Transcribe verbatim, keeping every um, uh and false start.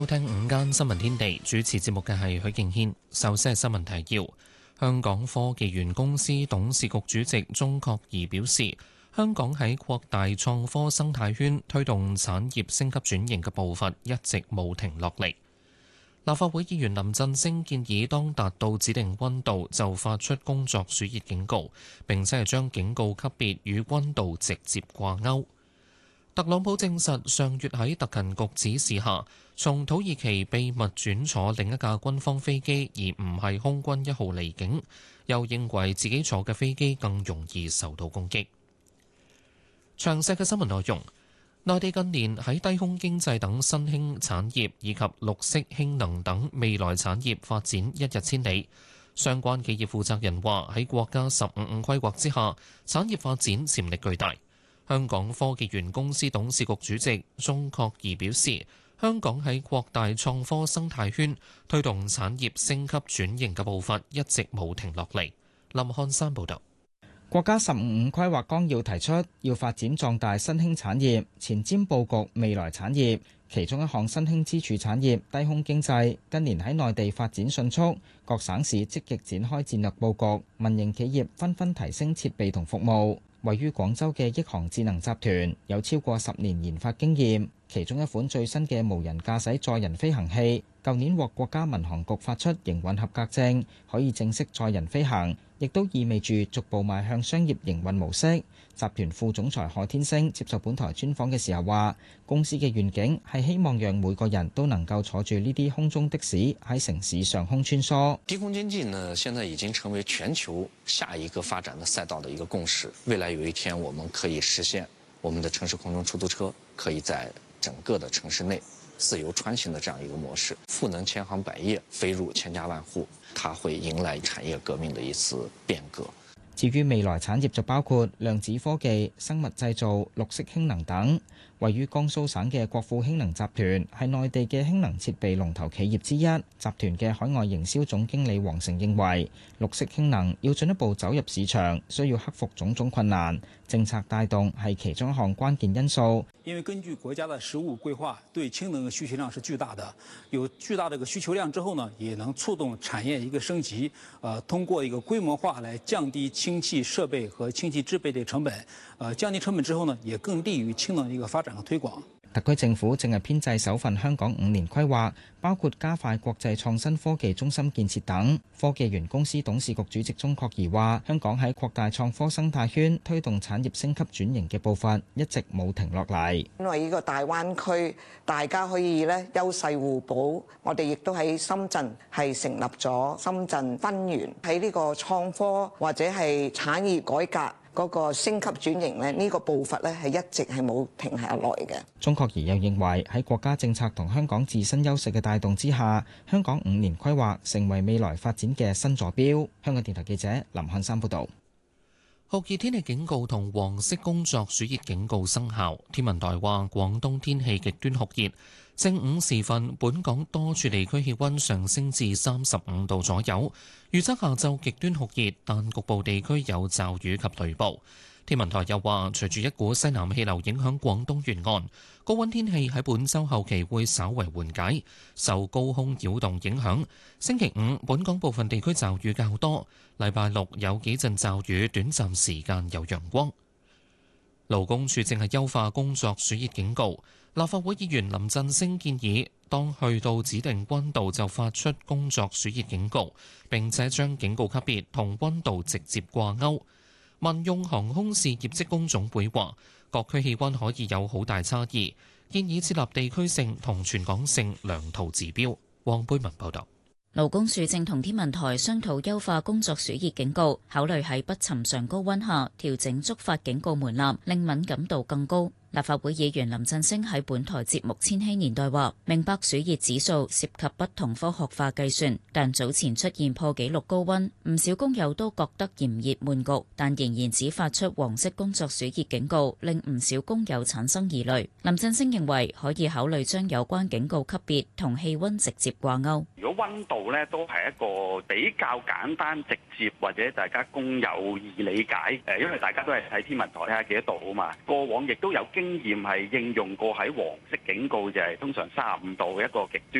收聽午間新聞天地，主持節目嘅係許敬軒。首先係新聞提要：香港科技園公司董事局主席鍾國儀表示，香港喺擴大創科生態圈、推動產業升級轉型嘅步伐一直冇停落嚟。立法會議員林振昇建議，當達到指定溫度就發出工作暑熱警告，並且係將警告級別與溫度直接掛鈎。特朗普證實上月喺特勤局指示下，從土耳其秘密轉坐另一架軍方飛機，而唔係空軍一號離境，又認為自己坐嘅飛機更容易受到攻擊。詳細嘅新聞內容，內地近年喺低空經濟等新興產業以及綠色氫能等未來產業發展一日千里。相關企業負責人話，喺國家十五五規劃之下，產業發展潛力巨大。香港科技園公司董事局主席鍾國儀表示，香港喺擴大創科生態圈、推動產業升級轉型嘅步伐一直冇停落嚟。林漢山報導。 國家十五五規劃綱要提出，要發展壯大新興產業，前瞻佈局未來產業。其中一項新興支柱產業低空經濟，近年喺內地發展迅速，各省市積極展開戰略佈局，民營企業紛紛提升設備同服務。位於廣州嘅億航智能集團有超過十年研發經驗，其中一款最新嘅無人駕駛載人飛行器，舊年獲國家民航局發出營運合格證，可以正式載人飛行，亦都意味住逐步邁向商業營運模式。集團副總裁何天星接受本台專訪嘅時候話，公司嘅願景係希望讓每個人都能夠坐住呢啲空中的士喺城市上空穿梭。 低空經濟呢，現在已經成為全球下一個發展的賽道的一個共識。未來有一天，我們可以實現我們的城市空中出租車可以在整個的城市內自由穿行的這樣一個模式，賦能千行百業，飛入千家萬戶，它會迎來產業革命的一次變革。 至於未來產業就包括量子科技、生物製造、綠色氫能等。位於江蘇省嘅國富氫能集團係內地嘅氫能設備龍頭企業之一。集團嘅海外營銷總經理黃成認為，綠色氫能要進一步走入市場，需要克服種種困難，政策帶動係其中一項關鍵因素。 因為根據國家的十五規劃，對氫能嘅需求量是巨大的，有巨大的個需求量之後呢，也能觸動產業一個升級。呃，通過一個規模化來降低氫氣設備和氫氣製備的成本。呃，降低成本之後呢，也更利於氫能的一個發展和推廣。 特區政府正係編制首份香港五年規劃，包括加快國際創新科技中心建設等。科技園公司董事局主席鍾國儀話，香港喺擴大創科生態圈、推動產業升級轉型嘅步伐一直冇停落嚟。 因為呢個大灣區大家可以咧優勢互補，我哋亦都喺深圳係成立咗深圳分園，喺呢個創科或者係產業改革嗰個升級轉型咧，呢個步伐咧係一直係冇停下來嘅。 鍾國儀又認為喺國家政策同香港自身優勢嘅帶動之下，香港五年規劃成為未來發展嘅新座標。香港電台記者林漢山報導。 酷熱天氣警告同黃色工作暑熱警告生效。天文台話，廣東天氣極端酷熱。正午時分，本港多處地區氣溫上升至三十五度左右。預測下晝極端酷熱，但局部地區有驟雨及雷暴。天文台又話，隨住一股西南氣流影響廣東沿岸，高溫天氣喺本週後期會稍為緩解。受高空擾動影響，星期五本港部分地區驟雨較多。禮拜六有幾陣驟雨，短暫時間有陽光。勞工處正係優化工作暑熱警告。立法會議員林振昇建議，當去到指定溫度就發出工作暑熱警告，並且將警告級別同溫度直接掛鈎。民用航空事業職工總會話，各區氣溫可以有好大差異，建議設立地區性同全港性量度指標。黃貝文報道。 勞工處正同天文台商討優化工作暑熱警告，考慮喺不尋常高溫下調整觸發警告門檻，令敏感度更高。立法會議員林振昇喺本台節目《千禧年代》話：明白暑熱指數涉及不同科學化計算，但早前出現破紀錄高溫，唔少工友都覺得炎熱悶局，但仍然只發出黃色工作暑熱警告，令唔少工友產生疑慮。林振昇認為可以考慮將有關警告級別同氣溫直接掛鈎。 如果溫度咧都係一個比較簡單直接，或者大家工友易理解，誒，因為大家都係睇天文台睇下幾多度啊嘛。過往亦都有經經驗係應用過喺黃色警告，就係通常三十五度一個極端。